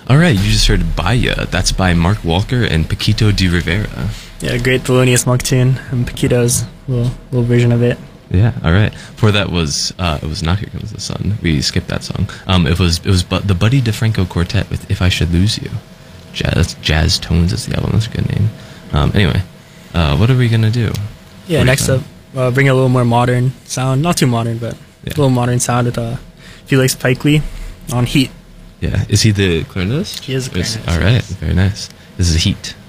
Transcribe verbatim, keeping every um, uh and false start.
All right, you just heard Baya. That's by Mark Walker and Paquito de Rivera. Yeah, great Thelonious Monk tune, and Paquito's little, little version of it. Yeah, all right. For that was uh, it was not Here Comes the Sun. We skipped that song. Um, it was it was bu- the Buddy DeFranco Quartet with If I Should Lose You. Jazz Jazz Tones is the album. That's a good name. Um, anyway, uh, what are we gonna do? Yeah, next up, uh, bring a little more modern sound. Not too modern, but Yeah. a little modern sound with uh, Felix Pikely on Heat. Yeah, is he the clarinetist? He is the Is- clarinetist, All right, yes. very nice. This is Heat.